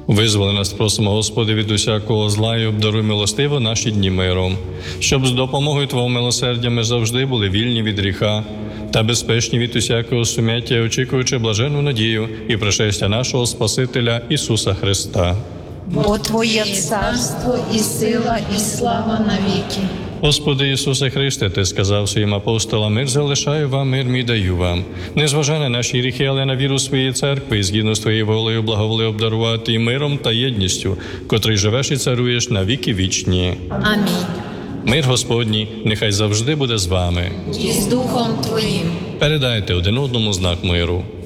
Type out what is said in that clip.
Визволи нас, просимо, Господи, від усякого зла і обдаруй милостиво наші дні миром, щоб з допомогою Твого милосердя ми завжди були вільні від гріха та безпечні від усякого сум'яття, очікуючи блаженну надію і пришестя нашого Спасителя Ісуса Христа. Бо Твоє царство і сила, і слава навіки. Господи Ісусе Христе, Ти сказав своїм апостолам: мир залишаю вам, мир мій даю вам. Незважай на наші гріхи, але на віру своєї церкви, і згідно з Твоєю волею благоволи обдарувати і миром та єдністю, котрий живеш і царуєш на віки вічні. Амінь. Мир Господній нехай завжди буде з вами. І з Духом Твоїм. Передайте один одному знак миру.